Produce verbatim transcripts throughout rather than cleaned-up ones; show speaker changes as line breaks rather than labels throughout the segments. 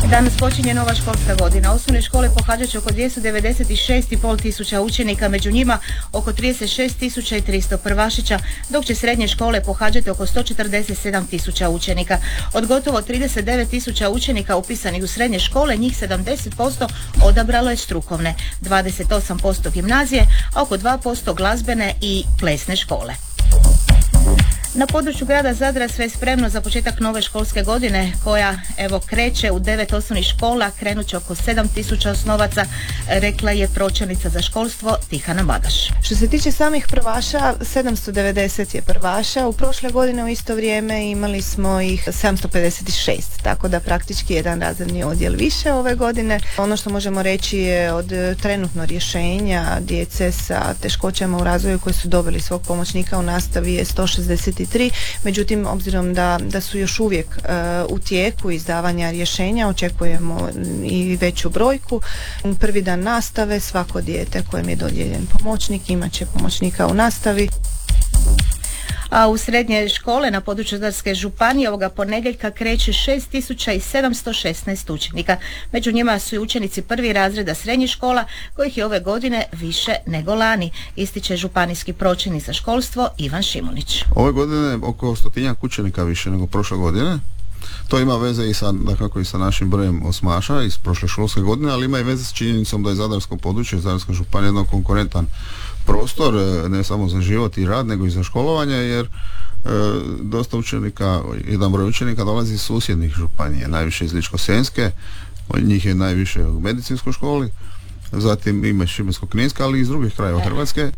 Danas počinje nova školska godina. Osnovne škole pohađat će oko dvjesto devedeset šest i pol tisuća učenika, među njima oko trideset šest tisuća i tristo prvašića, dok će srednje škole pohađati oko sto četrdeset sedam tisuća učenika. Od gotovo trideset devet tisuća učenika upisanih u srednje škole, njih sedamdeset posto odabralo je strukovne, dvadeset osam posto gimnazije, a oko dva posto glazbene i plesne škole. Na području grada Zadra sve je spremno za početak nove školske godine koja evo kreće u devet osnovnih škola, krenut će oko sedam tisuća osnovaca, rekla je pročelnica za školstvo Tihana Magaš.
Što se tiče samih prvaša, sedamsto devedeset je prvaša, u prošle godine u isto vrijeme imali smo ih sedamsto pedeset šest, tako da praktički jedan razredni odjel više ove godine. Ono što možemo reći je od trenutno rješenja djece sa teškoćama u razvoju koji su dobili svog pomoćnika u nastavi je sto šezdeset tri, međutim obzirom da, da su još uvijek uh, u tijeku izdavanja rješenja, očekujemo i veću brojku. Prvi dan nastave, svako dijete kojem je dodijeljen pomoćnik imat će pomoćnika u nastavi.
A u srednje škole na području Zadarske županije ovoga ponedjeljka kreće šest tisuća sedamsto šesnaest učenika. Među njima su i učenici prvi razreda srednjih škola, kojih je ove godine više nego lani, ističe županijski pročelnik za školstvo Ivan Šimunić.
Ove godine oko stotinjak učenika više nego prošle godine. To ima veze i sa, dakako, i sa našim brojem osmaša iz prošle školske godine, ali ima i veze s činjenicom da je Zadarsko područje, Zadarska županija jedno konkurentan prostor, ne samo za život i rad, nego i za školovanje, jer e, dosta učenika, jedan broj učenika dolazi iz susjednih županija, najviše iz Ličko-senjske, njih je najviše u medicinskoj školi, zatim ima Šibensko-kninska, ali i iz drugih krajeva Hrvatske.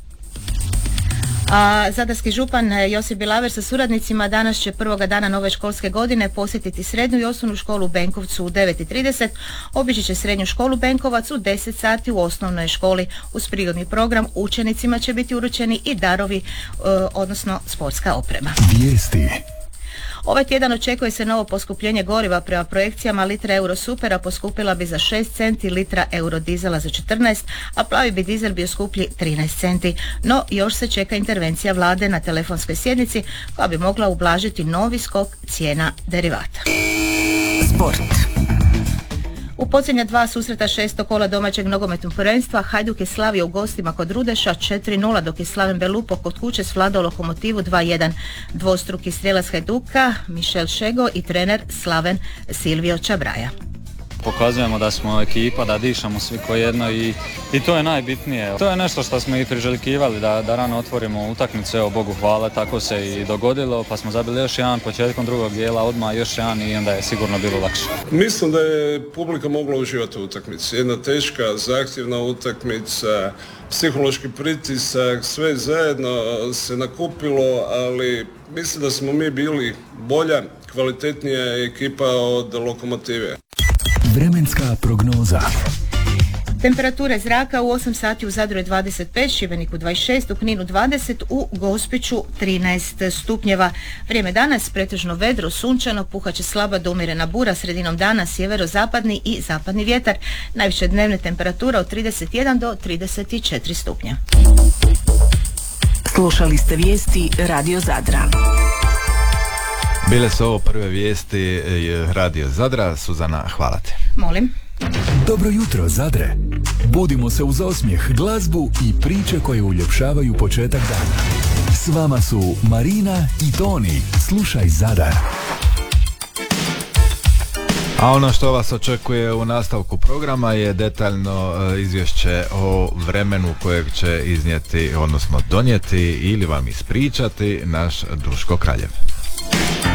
A zadarski župan Josip Bilaver sa suradnicima danas će prvoga dana nove školske godine posjetiti srednju i osnovnu školu u Benkovcu u devet i trideset, obići će srednju školu Benkovac u deset sati u osnovnoj školi. Uz prigodni program učenicima će biti uručeni i darovi, odnosno sportska oprema.
Vijesti.
Ovaj tjedan očekuje se novo poskupljenje goriva. Prema projekcijama litra Eurosupera poskupila bi za šest centi, litra Eurodizela za četrnaest, a plavi bi dizel bio skuplji trinaest centi. No, još se čeka intervencija vlade na telefonskoj sjednici koja bi mogla ublažiti novi skok cijena derivata.
Sport.
U posljednja dva susreta šestog kola domaćeg nogometnog prvenstva Hajduk je slavio u gostima kod Rudeša četiri nula, dok je Slaven Belupo kod kuće svladao Lokomotivu dva jedan. Dvostruki strijelac Hajduka Mišel Šego i trener Slaven Silvio Čabraja.
Pokazujemo da smo ekipa, da dišamo svi ko jedno i, i to je najbitnije. To je nešto što smo i priželjkivali, da, da rano otvorimo utakmicu, evo Bogu hvala, tako se i dogodilo, pa smo zabili još jedan početkom drugog dijela, odmah još jedan i onda je sigurno bilo lakše.
Mislim da je publika mogla uživati u utakmici. Jedna teška, zahtjevna utakmica, psihološki pritisak, sve zajedno se nakupilo, ali mislim da smo mi bili bolja, kvalitetnija ekipa od Lokomotive.
Vremenska prognoza.
Temperature zraka u osam sati u Zadru je dvadeset pet, Šibeniku dvadeset šest, u Kninu dvadeset, u Gospiću trinaest stupnjeva. Vrijeme danas pretežno vedro, sunčano, puhaće slaba do umjerena bura, sredinom dana sjeverozapadni i zapadni vjetar. Najviše dnevne temperatura od trideset jedan do trideset četiri stupnja.
Slušali ste vijesti Radio Zadra.
Bile su ovo prve vijesti Radio Zadra. Suzana, hvala ti.
Molim.
Dobro jutro, Zadre. Budimo se uz osmijeh, glazbu i priče koje uljepšavaju početak dana. S vama su Marina i Toni. Slušaj Zadar.
A ono što vas očekuje u nastavku programa je detaljno izvješće o vremenu kojeg će iznijeti, odnosno donijeti ili vam ispričati naš Duško Kraljev.